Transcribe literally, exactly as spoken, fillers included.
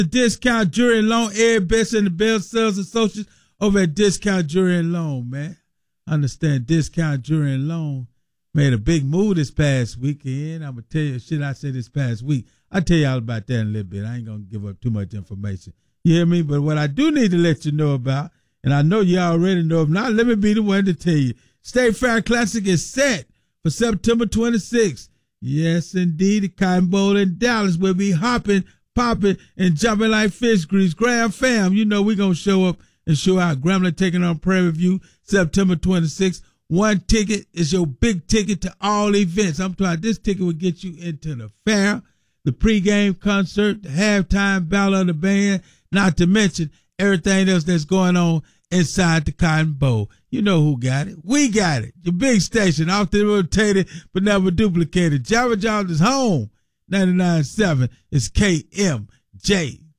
Discount Jewelry and Loan, Eric Best and the Bell Sales Associates over at Discount Jewelry and Loan, man. I understand Discount Jewelry and Loan made a big move this past weekend. I'm going to tell you shit I said this past week. I'll tell you all about that in a little bit. I ain't going to give up too much information. You hear me? But what I do need to let you know about, and I know you already know, if not, let me be the one to tell you. State Fair Classic is set for September twenty-sixth. Yes, indeed. The Cotton Bowl in Dallas will be hopping, popping, and jumping like fish grease. Grand Fam, you know we're going to show up and show out. Grambling taking on Prairie View September twenty-sixth. One ticket is your big ticket to all events. I'm talking this ticket will get you into the fair, the pregame concert, the halftime battle of the band, not to mention everything else that's going on inside the Cotton Bowl. You know who got it. We got it. Your big station, often rotated but never duplicated. Java Jones is home. ninety-nine point seven is K M J